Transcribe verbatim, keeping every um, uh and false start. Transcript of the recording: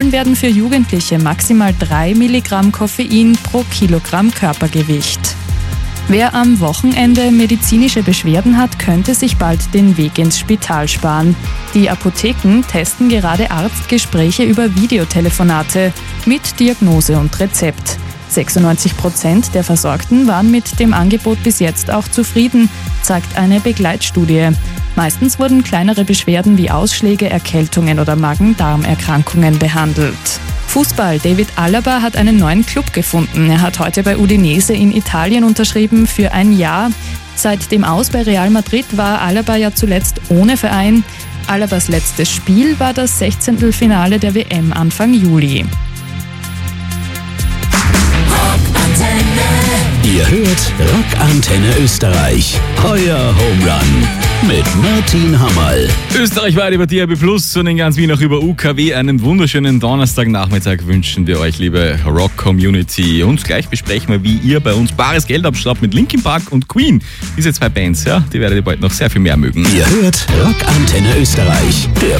Empfohlen werden für Jugendliche maximal drei Milligramm Koffein pro Kilogramm Körpergewicht. Wer am Wochenende medizinische Beschwerden hat, könnte sich bald den Weg ins Spital sparen. Die Apotheken testen gerade Arztgespräche über Videotelefonate mit Diagnose und Rezept. sechsundneunzig Prozent der Versorgten waren mit dem Angebot bis jetzt auch zufrieden, sagt eine Begleitstudie. Meistens wurden kleinere Beschwerden wie Ausschläge, Erkältungen oder Magen-Darm-Erkrankungen behandelt. Fußball. David Alaba hat einen neuen Club gefunden. Er hat heute bei Udinese in Italien unterschrieben für ein Jahr. Seit dem Aus bei Real Madrid war Alaba ja zuletzt ohne Verein. Alabas letztes Spiel war das Sechzehntelfinale der W M Anfang Juli. Ihr hört Rockantenne Österreich, euer Home Run mit Martin Hammerl. Österreichweit über D A B Plus und in ganz Wien auch über U K W. Einen wunderschönen Donnerstagnachmittag wünschen wir euch, liebe Rock-Community. Und gleich besprechen wir, wie ihr bei uns bares Geld abschlappt mit Linkin Park und Queen. Diese zwei Bands, ja, die werdet ihr bald noch sehr viel mehr mögen. Ihr hört Rockantenne Österreich, der